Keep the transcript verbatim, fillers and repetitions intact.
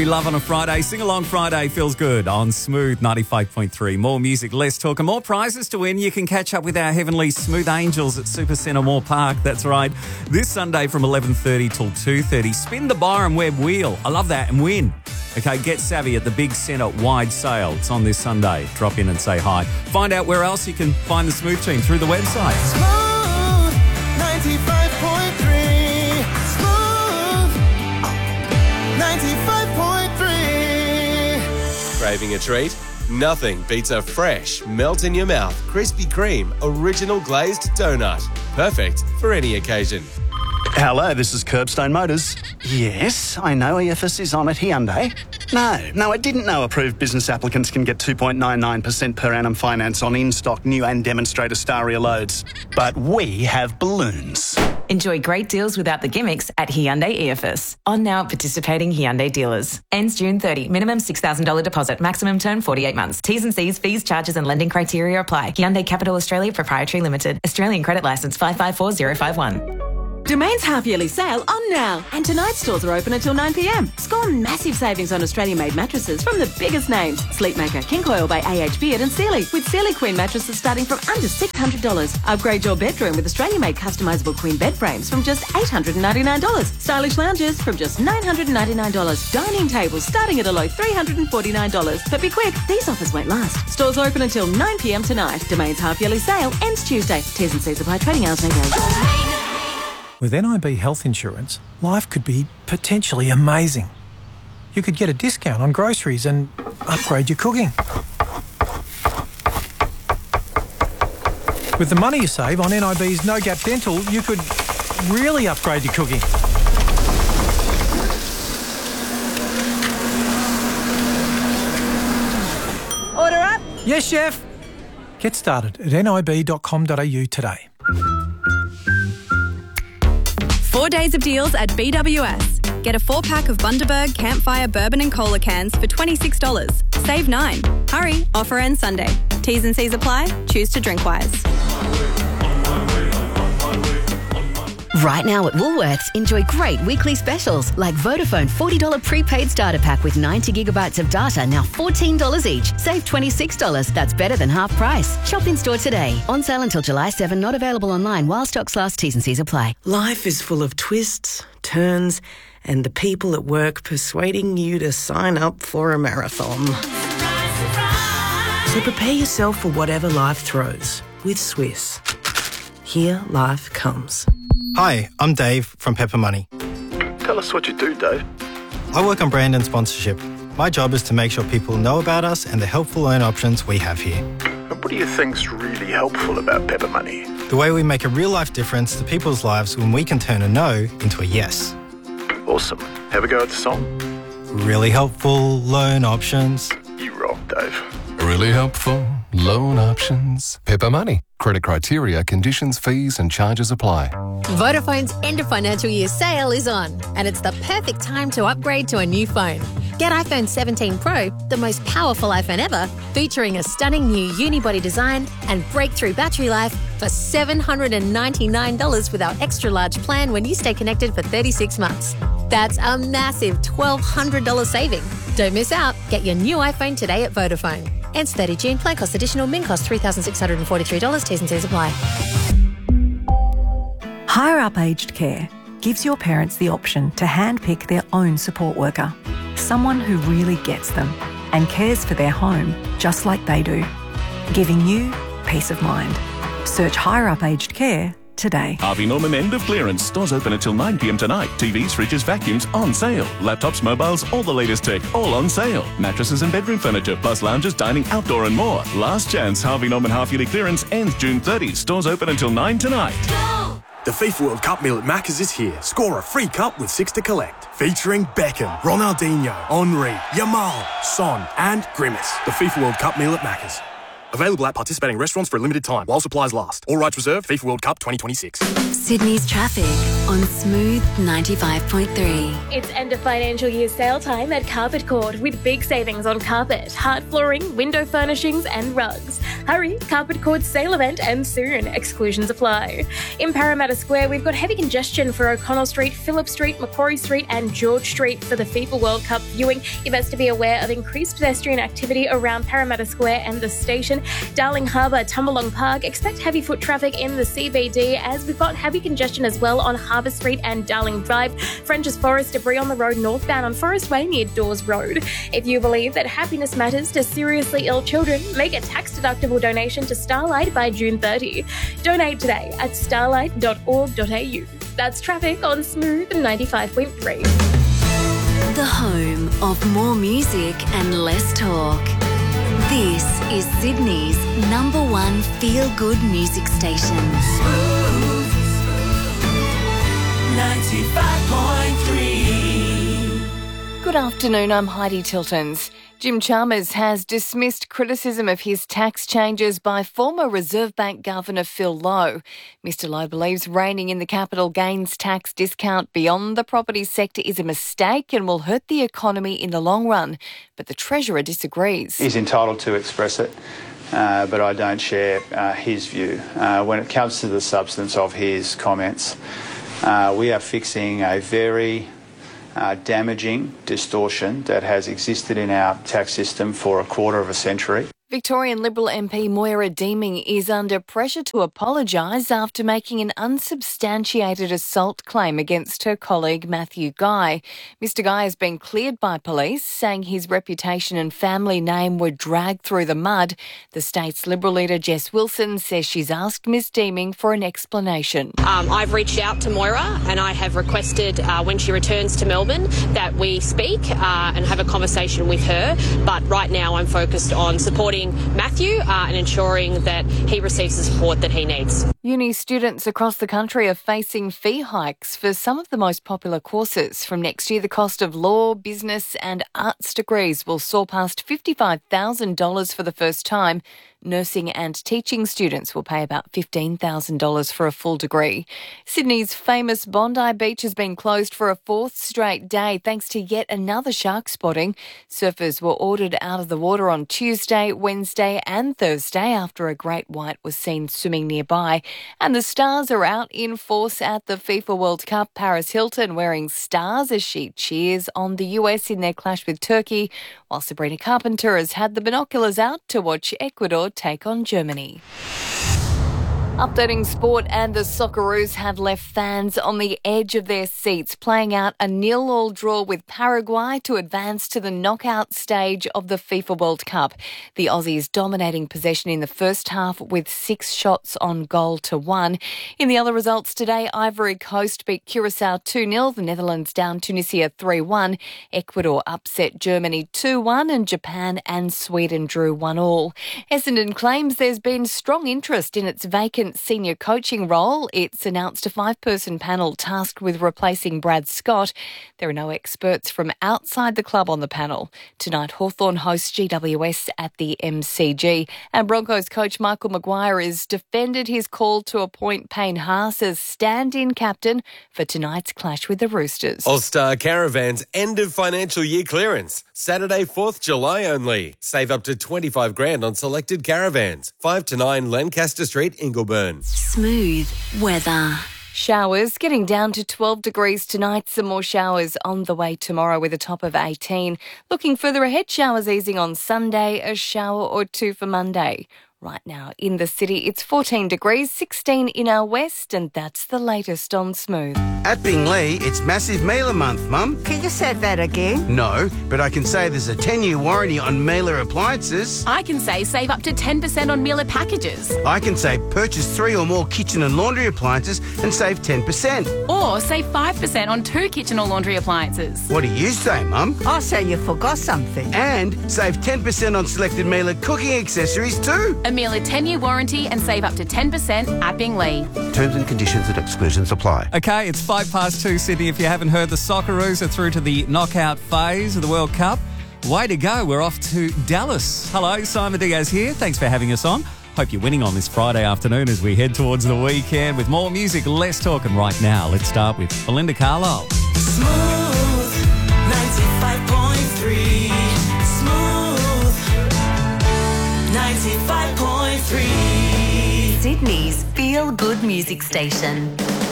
We love on a Friday. Sing Along Friday feels good on Smooth ninety-five point three. More music, less talk, and more prizes to win. You can catch up with our heavenly Smooth Angels at Super Centre Moore Park. That's right. This Sunday from eleven thirty till two thirty. Spin the Byron Webb wheel. I love that. And win. Okay, get savvy at the Big Centre wide sale. It's on this Sunday. Drop in and say hi. Find out where else you can find the Smooth team through the website. Smooth ninety-five point three. Smooth ninety-five point three. Craving a treat? Nothing beats a fresh, melt-in-your-mouth Krispy Kreme original glazed donut. Perfect for any occasion. Hello, this is Curbstone Motors. Yes, I know E F S is on at Hyundai. No, no, I didn't know approved business applicants can get two point nine nine percent per annum finance on in-stock new and demonstrator Staria loads. But we have balloons. Enjoy great deals without the gimmicks at Hyundai E F S. On now at participating Hyundai dealers. Ends June thirtieth. Minimum six thousand dollars deposit. Maximum term forty-eight months. T's and C's, fees, charges and lending criteria apply. Hyundai Capital Australia Proprietary Limited. Australian credit licence five five four zero five one. Domain's half-yearly sale on now. And tonight's stores are open until nine p.m. Score massive savings on Australian-made mattresses from the biggest names. Sleepmaker, King Coil by A H Beard and Sealy. With Sealy Queen mattresses starting from under six hundred dollars. Upgrade your bedroom with Australian-made customisable Queen bed frames from just eight hundred ninety-nine dollars. Stylish lounges from just nine hundred ninety-nine dollars. Dining tables starting at a low three hundred forty-nine dollars. But be quick, these offers won't last. Stores open until nine p.m. tonight. Domain's half-yearly sale ends Tuesday. T's and C's apply. Trading hours may vary. With N I B health insurance, life could be potentially amazing. You could get a discount on groceries and upgrade your cooking. With the money you save on N I B's No Gap Dental, you could really upgrade your cooking. Order up. Yes, chef. Get started at nib dot com dot a u today. Four days of deals at B W S. Get a four-pack of Bundaberg Campfire Bourbon and Cola cans for twenty-six dollars. Save nine. Hurry, offer ends Sunday. T's and C's apply. Choose to drink wise. Right now at Woolworths, enjoy great weekly specials like Vodafone forty dollars prepaid starter pack with ninety gigabytes of data, now fourteen dollars each. Save twenty-six dollars. That's better than half price. Shop in store today. On sale until July seventh, not available online while stocks last. T's and C's apply. Life is full of twists, turns, and the people at work persuading you to sign up for a marathon. So prepare yourself for whatever life throws with Swiss. Here life comes. Hi, I'm Dave from Pepper Money. Tell us what you do, Dave. I work on brand and sponsorship. My job is to make sure people know about us and the helpful loan options we have here. And what do you think's really helpful about Pepper Money? The way we make a real-life difference to people's lives when we can turn a no into a yes. Awesome. Have a go at the song? Really helpful loan options. You rock, Dave. Really helpful loan options. Pepper Money. Credit criteria, conditions, fees and charges apply. Vodafone's end of financial year sale is on, and it's the perfect time to upgrade to a new phone. Get iPhone seventeen Pro, the most powerful iPhone ever, featuring a stunning new unibody design and breakthrough battery life for seven hundred ninety-nine dollars with our extra large plan when you stay connected for thirty-six months. That's a massive twelve hundred dollars saving. Don't miss out. Get your new iPhone today at Vodafone. Ends thirtieth June. Plan cost additional. Min cost three thousand six hundred forty-three dollars. T's and C's apply. Higher Up Aged Care gives your parents the option to handpick their own support worker, someone who really gets them and cares for their home just like they do, giving you peace of mind. Search Higher Up Aged Care today. Harvey Norman end of clearance. Stores open until nine p.m. tonight. T Vs, fridges, vacuums on sale. Laptops, mobiles, all the latest tech, all on sale. Mattresses and bedroom furniture, plus lounges, dining, outdoor and more. Last chance Harvey Norman half-yearly clearance ends June thirtieth. Stores open until nine tonight. The FIFA World Cup meal at Macca's is here. Score a free cup with six to collect. Featuring Beckham, Ronaldinho, Henry, Yamal, Son and Grimace. The FIFA World Cup meal at Macca's. Available at participating restaurants for a limited time while supplies last. All rights reserved. FIFA World Cup twenty twenty-six. Sydney's traffic on Smooth ninety-five point three. It's end of financial year sale time at Carpet Court with big savings on carpet, hard flooring, window furnishings and rugs. Hurry, Carpet Court's sale event ends soon. Exclusions apply. In Parramatta Square, we've got heavy congestion for O'Connell Street, Phillip Street, Macquarie Street and George Street for the FIFA World Cup viewing. You're best to be aware of increased pedestrian activity around Parramatta Square and the station. Darling Harbour, Tumbalong Park, expect heavy foot traffic in the C B D as we've got heavy congestion as well on Harbour Street and Darling Drive. French's Forest, debris on the road northbound on Forest Way near Dawes Road. If you believe that happiness matters to seriously ill children, make a tax-deductible donation to Starlight by June thirtieth. Donate today at starlight dot org dot a u. That's traffic on Smooth ninety-five point three. The home of more music and less talk. This is Sydney's number one feel-good music station. Smooth ninety-five point three. Good afternoon, I'm Heidi Tiltons. Jim Chalmers has dismissed criticism of his tax changes by former Reserve Bank Governor Phil Lowe. Mister Lowe believes reining in the capital gains tax discount beyond the property sector is a mistake and will hurt the economy in the long run. But the Treasurer disagrees. He's entitled to express it, uh, but I don't share uh, his view. Uh, when it comes to the substance of his comments, uh, we are fixing a very Uh, damaging distortion that has existed in our tax system for a quarter of a century. Victorian Liberal M P Moira Deeming is under pressure to apologise after making an unsubstantiated assault claim against her colleague Matthew Guy. Mister Guy has been cleared by police, saying his reputation and family name were dragged through the mud. The state's Liberal leader Jess Wilson says she's asked Miz Deeming for an explanation. Um, I've reached out to Moira and I have requested uh, when she returns to Melbourne that we speak uh, and have a conversation with her. But right now I'm focused on supporting Matthew uh, and ensuring that he receives the support that he needs. Uni students across the country are facing fee hikes for some of the most popular courses. From next year, the cost of law, business and arts degrees will soar past fifty-five thousand dollars for the first time. Nursing and teaching students will pay about fifteen thousand dollars for a full degree. Sydney's famous Bondi Beach has been closed for a fourth straight day thanks to yet another shark spotting. Surfers were ordered out of the water on Tuesday, Wednesday and Thursday after a great white was seen swimming nearby. And the stars are out in force at the FIFA World Cup. Paris Hilton wearing stars as she cheers on the U S in their clash with Turkey, while Sabrina Carpenter has had the binoculars out to watch Ecuador take on Germany. Updating sport, and the Socceroos have left fans on the edge of their seats, playing out a nil-all draw with Paraguay to advance to the knockout stage of the FIFA World Cup. The Aussies dominating possession in the first half with six shots on goal to one. In the other results today, Ivory Coast beat Curacao two nil, the Netherlands down Tunisia three one, Ecuador upset Germany two one, and Japan and Sweden drew one all. Essendon claims there's been strong interest in its vacant senior coaching role. It's announced a five-person panel tasked with replacing Brad Scott. There are no experts from outside the club on the panel. Tonight, Hawthorn hosts G W S at the M C G. And Broncos coach Michael Maguire has defended his call to appoint Payne Haas as stand-in captain for tonight's clash with the Roosters. All-Star Caravans end of financial year clearance. Saturday, fourth of July only. Save up to twenty-five grand on selected caravans. five to nine Lancaster Street, Ingleburn. Smooth weather. Showers getting down to twelve degrees tonight. Some more showers on the way tomorrow with a top of eighteen. Looking further ahead, showers easing on Sunday, a shower or two for Monday. Right now in the city, it's fourteen degrees, sixteen in our west, and that's the latest on Smooth. At Bingley, it's Massive Mailer Month, Mum. Can you say that again? No, but I can say there's a ten-year warranty on Mailer appliances. I can say save up to ten percent on Mailer packages. I can say purchase three or more kitchen and laundry appliances and save ten percent. Or save five percent on two kitchen or laundry appliances. What do you say, Mum? I say you forgot something. And save ten percent on selected Mailer cooking accessories too. A Mailer ten-year warranty and save up to ten percent at Bingley. Terms and conditions and exclusions apply. Okay, it's five past two, Sydney. If you haven't heard, the Socceroos are through to the knockout phase of the World Cup. Way to go. We're off to Dallas. Hello, Simon Diaz here. Thanks for having us on. Hope you're winning on this Friday afternoon as we head towards the weekend. With more music, less talk. And right now, let's start with Belinda Carlisle. Smooth ninety-five point three. Smooth ninety-five point three. Sydney's feel good music station.